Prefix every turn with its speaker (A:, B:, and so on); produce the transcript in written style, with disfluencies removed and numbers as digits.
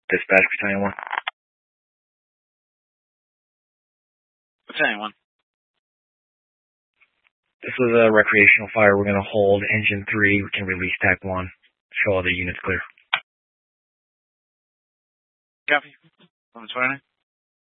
A: Dispatch Battalion 1.
B: Battalion 1.
A: This was a recreational fire. We're going to hold engine 3. We can release TAC 1. Show other units clear.
B: Copy. 29.